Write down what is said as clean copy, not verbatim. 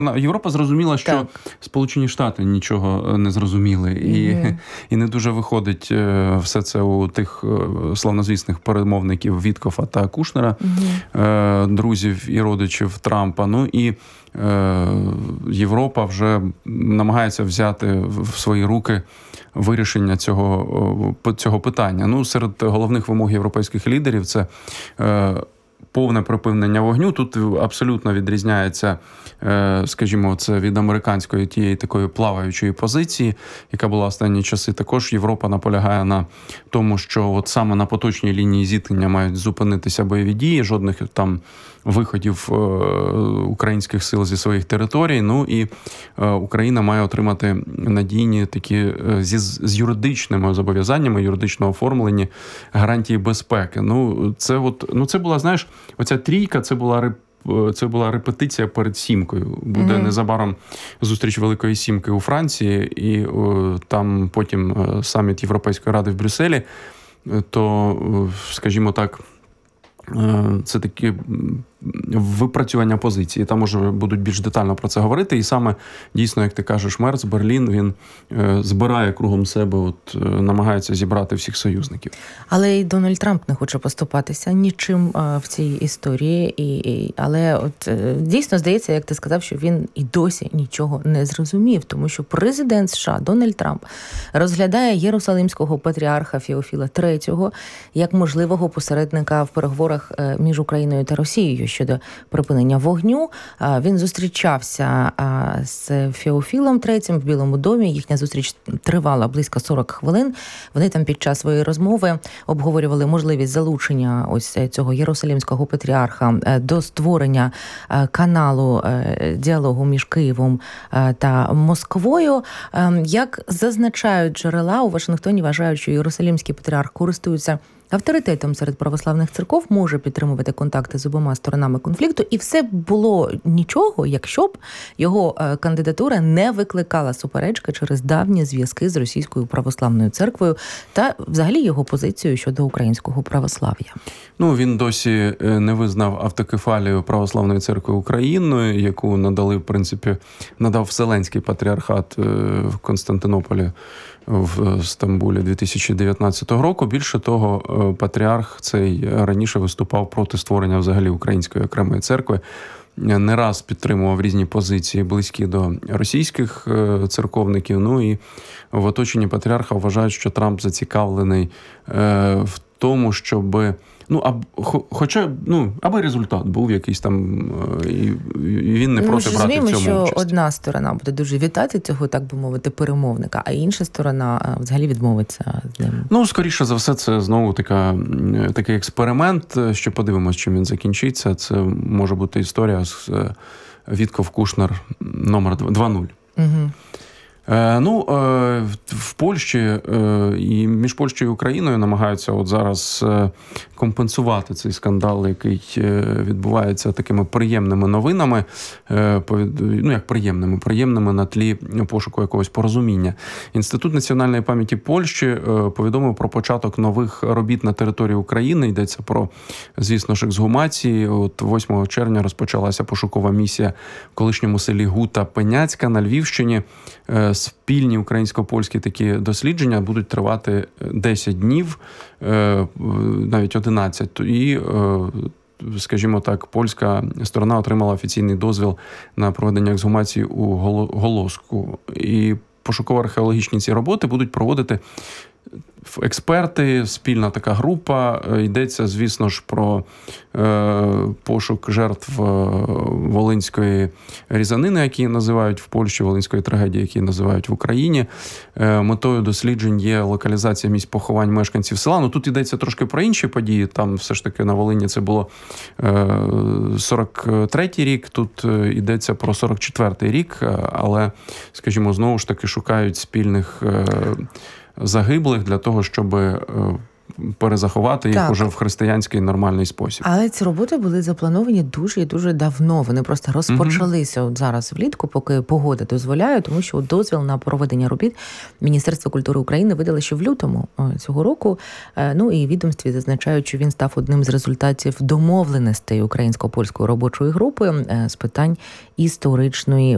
Європа зрозуміла, що Сполучені Штати нічого не зрозуміли. І не дуже виходить все це у тих славнозвісних перемовників Віткофа та Кушнера, друзів і родичів Трампа. Ну і Європа вже намагається взяти в свої руки вирішення цього питання. Ну, серед головних вимог європейських лідерів це повне припинення вогню. Тут абсолютно відрізняється, скажімо, це від американської тієї такої плаваючої позиції, яка була останні часи. Також Європа наполягає на тому, що от саме на поточній лінії зіткнення мають зупинитися бойові дії, жодних там виходів українських сил зі своїх територій. Ну і Україна має отримати надійні такі з юридичними зобов'язаннями, юридично оформлені гарантії безпеки. Це була, знаєш, оця трійка, це була репетиція перед сімкою. Буде незабаром зустріч Великої Сімки у Франції, і там потім саміт Європейської Ради в Брюсселі. То, скажімо так, це такі випрацювання позиції. Там може будуть більш детально про це говорити. І саме, дійсно, як ти кажеш, Мерц, Берлін, він збирає кругом себе, намагається зібрати всіх союзників. Але і Дональд Трамп не хоче поступатися нічим в цій історії. Але дійсно здається, як ти сказав, що він і досі нічого не зрозумів, тому що президент США Дональд Трамп розглядає Єрусалимського патріарха Феофіла III як можливого посередника в переговорах між Україною та Росією щодо припинення вогню. Він зустрічався з Феофілом III в Білому домі. Їхня зустріч тривала близько 40 хвилин. Вони там під час своєї розмови обговорювали можливість залучення ось цього Єрусалимського патріарха до створення каналу діалогу між Києвом та Москвою. Як зазначають джерела, у Вашингтоні вважають, що Єрусалимський патріарх користується авторитетом серед православних церков, може підтримувати контакти з обома сторонами конфлікту, і все було нічого, якщо б його кандидатура не викликала суперечки через давні зв'язки з Російською православною церквою та взагалі його позицію щодо українського православ'я. Він досі не визнав автокефалію Православної церкви України, яку надав Вселенський патріархат в Константинополі в Стамбулі 2019 року. Більше того, патріарх цей раніше виступав проти створення взагалі Української окремої церкви, не раз підтримував різні позиції, близькі до російських церковників. Ну і в оточенні патріарха вважають, що Трамп зацікавлений в тому, щоб аби результат був якийсь там, і він не проти брати в цьому участь. Ми розуміємо, що одна сторона буде дуже вітати цього, так би мовити, перемовника, а інша сторона взагалі відмовиться з ним. Скоріше за все, це знову такий експеримент, що подивимось, чим він закінчиться. Це може бути історія з Вітков-Кушнер номер 2.0. Угу. В Польщі і між Польщею і Україною намагаються от зараз компенсувати цей скандал, який відбувається такими приємними новинами, приємними на тлі пошуку якогось порозуміння. Інститут національної пам'яті Польщі повідомив про початок нових робіт на території України. Йдеться про, звісно ж, ексгумації. От 8 червня розпочалася пошукова місія в колишньому селі Гута-Пеняцька на Львівщині. Спільні українсько-польські такі дослідження будуть тривати 10 днів, навіть 11. І, скажімо так, польська сторона отримала офіційний дозвіл на проведення ексгумації у Голоску. І пошуково-археологічні ці роботи будуть проводити експерти, спільна така група. Йдеться, звісно ж, про пошук жертв волинської різанини, які називають в Польщі, волинської трагедії, які називають в Україні. Метою досліджень є локалізація місць поховань мешканців села. Тут йдеться трошки про інші події. Там все ж таки на Волині це було 43-й рік, тут йдеться про 44-й рік, але, скажімо, знову ж таки шукають спільних загиблих для того, щоб перезаховати їх уже в християнський нормальний спосіб. Але ці роботи були заплановані дуже і дуже давно. Вони просто розпочалися от зараз влітку, поки погода дозволяє, тому що дозвіл на проведення робіт Міністерство культури України видало ще в лютому цього року. І відомстві зазначають, що він став одним з результатів домовленостей українсько-польської робочої групи з питань історичної